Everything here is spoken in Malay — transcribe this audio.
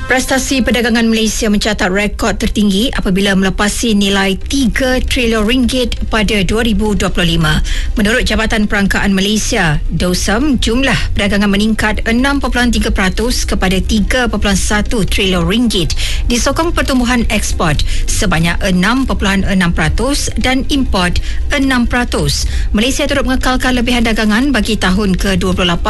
Prestasi perdagangan Malaysia mencatat rekod tertinggi apabila melepasi nilai 3 trilion ringgit pada 2025. Menurut Jabatan Perangkaan Malaysia, DOSM, jumlah perdagangan meningkat 6.3% kepada 3.1 trilion ringgit disokong pertumbuhan ekspor sebanyak 6.6% dan import 6%. Malaysia turut mengekalkan lebihan dagangan bagi tahun ke-28